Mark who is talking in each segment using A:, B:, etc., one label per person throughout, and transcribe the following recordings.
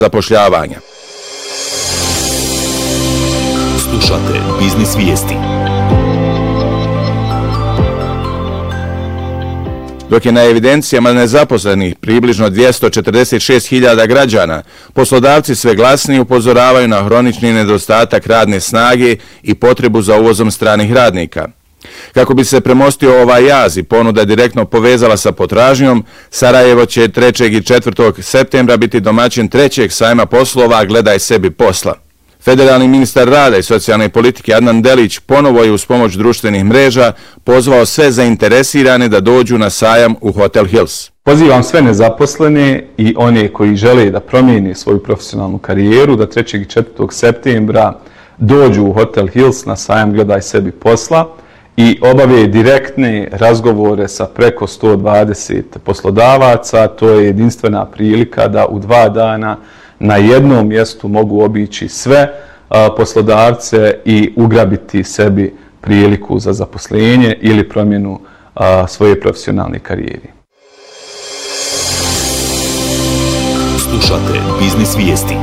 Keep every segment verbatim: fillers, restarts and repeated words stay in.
A: zapošljavanja.
B: Slušate Biznis vijesti.
A: Dok je na evidencijama nezaposlenih približno dvjesto četrdeset šest hiljada građana, poslodavci sve glasnije upozoravaju na hronični nedostatak radne snage i potrebu za uvozom stranih radnika. Kako bi se premostio ovaj jaz i ponuda direktno povezala sa potražnjom, Sarajevo će trećeg i četvrtog septembra biti domaćin trećeg sajma poslova Gledaj sebi posla. Federalni ministar rada i socijalne politike Adnan Delić ponovo je uz pomoć društvenih mreža pozvao sve zainteresirane da dođu na sajam u Hotel Hills.
C: Pozivam sve nezaposlene i one koji žele da promijene svoju profesionalnu karijeru da trećeg i četvrtog septembra dođu u Hotel Hills na sajam Gledaj sebi posla i obave direktne razgovore sa preko sto dvadeset poslodavaca. To je jedinstvena prilika da u dva dana na jednom mjestu mogu obići sve a, poslodavce i ugrabiti sebi priliku za zaposlenje ili promjenu a, svoje profesionalne karijere.
B: Slušate Biznis vijesti.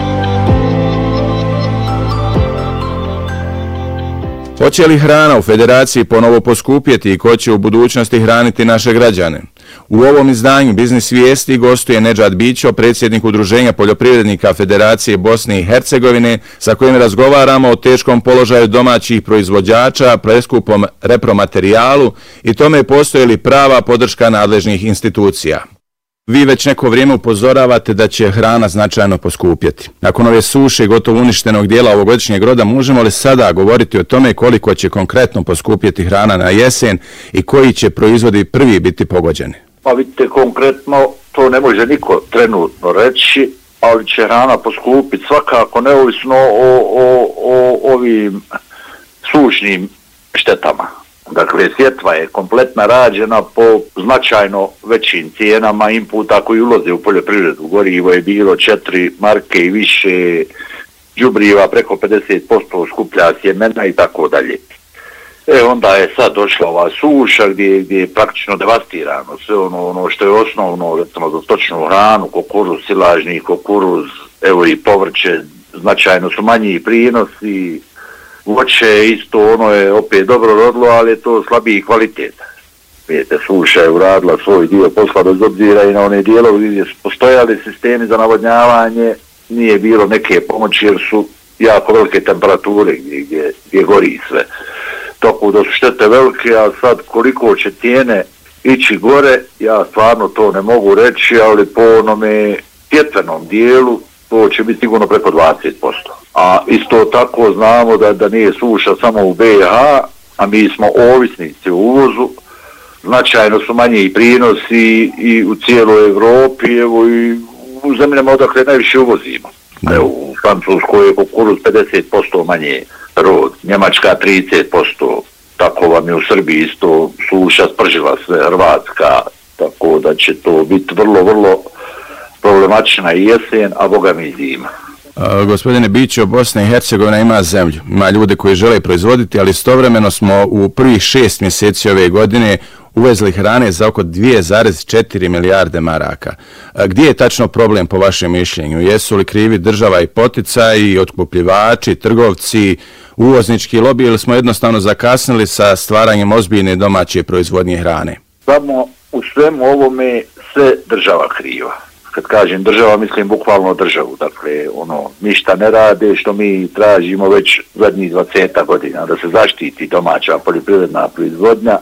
A: Hoće li hrana u Federaciji ponovo poskupjeti i ko će u budućnosti hraniti naše građane? U ovom izdanju Biznis vijesti gostuje Nedžad Bićo, predsjednik Udruženja poljoprivrednika Federacije Bosne i Hercegovine, sa kojim razgovaramo o teškom položaju domaćih proizvođača, preskupom repromaterijalu i tome postoji li prava podrška nadležnih institucija. Vi već neko vrijeme upozoravate da će hrana značajno poskupjeti. Nakon ove suše i gotovo uništenog dijela ovogodišnjeg roda, možemo li sada govoriti o tome koliko će konkretno poskupjeti hrana na jesen i koji će proizvodi prvi biti pogođeni?
D: Pa vidite, konkretno to ne može niko trenutno reći, ali će hrana poskupiti svakako neovisno o, o, o ovim sušnim štetama. Dakle, sjetva je kompletna rađena po značajno većim cijenama inputa koji ulaze u poljoprivredu. Gorivo je bilo četiri marke i više, đubriva preko pedeset posto, skuplja sjemena i tako dalje. E onda je sad došla ova suša gdje, gdje je praktično devastirano sve ono, ono što je osnovno, recimo za stočnu hranu, kukuruz, silažni kukuruz, evo i povrće, značajno su manji prinosi. Voće isto, ono je opet dobro rodilo, ali je to slabiji kvalitet. Vidite, suša je uradila svoj dio posla bez obzira i na one dijelovi gdje su postojali sistemi za navodnjavanje, nije bilo neke pomoći jer su jako velike temperature gdje, gdje, gdje gori sve. Tako da su štete velike, a sad koliko će cijene ići gore, ja stvarno to ne mogu reći, ali po onome tjetvenom dijelu to će biti sigurno preko dvadeset posto. A isto tako znamo da, da nije suša samo u be ha, a mi smo ovisnici u uvozu, značajno su manji i prinosi i u cijeloj Evropi, evo i u zemljama odakle najviše uvozimo. Evo, u Francuskoj je kukuruz pedeset posto manje rod, Njemačka trideset posto, tako vam je u Srbiji isto suša spržila sve, Hrvatska, tako da će to biti vrlo, vrlo problematična i jesen, a boga mi zima.
A: Uh, gospodine Bićo, Bosna i Hercegovina ima zemlju, ima ljude koji žele proizvoditi, ali istovremeno smo u prvih šest mjeseci ove godine uvezli hrane za oko dvije zarez četiri milijarde maraka. Uh, gdje je tačno problem po vašem mišljenju? Jesu li krivi država i poticaji, otkupljivači, trgovci, uvoznički lobi ili smo jednostavno zakasnili sa stvaranjem ozbiljne domaće proizvodnje hrane?
D: Samo u svemu ovome sve država kriva. Kad kažem država, mislim bukvalno državu, dakle, ono, ništa ne rade što mi tražimo već zadnjih dvadeset godina, da se zaštiti domaća poljoprivredna proizvodnja,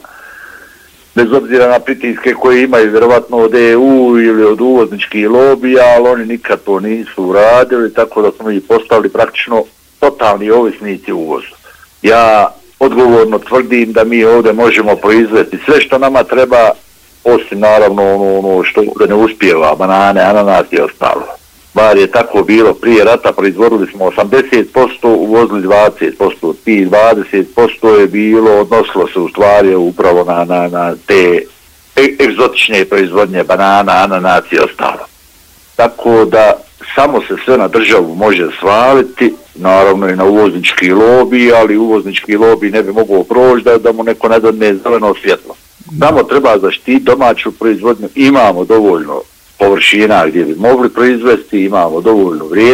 D: bez obzira na pritiske koje imaju vjerovatno od e u ili od uvozničkih lobija, ali oni nikad to nisu uradili, tako da smo i postali praktično totalni ovisnici uvozu. Ja odgovorno tvrdim da mi ovdje možemo proizvesti sve što nama treba, osim naravno ono, ono što ne uspijeva, banane, ananas i ostalo. Bar je tako bilo prije rata, proizvodili smo osamdeset posto, uvozili dvadeset posto, ti dvadeset posto je bilo, odnosilo se u stvari upravo na, na, na te egzotične proizvodnje, banana, ananas i ostalo. Tako da samo se sve na državu može svaliti, naravno i na uvoznički lobi, ali uvoznički lobi ne bi mogao proći da, da mu neko ne dadne zeleno svjetlo. Samo treba zaštiti domaću proizvodnju, imamo dovoljno površina gdje bi mogli proizvesti, imamo dovoljno vrijednosti.